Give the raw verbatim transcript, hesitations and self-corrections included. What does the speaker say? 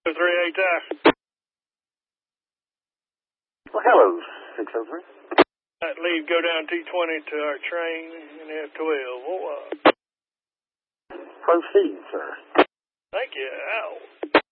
three eight there. Well, hello, six oh three. That lead go down T twenty to our train in F twelve. What? Proceed, sir. Thank you. Ow.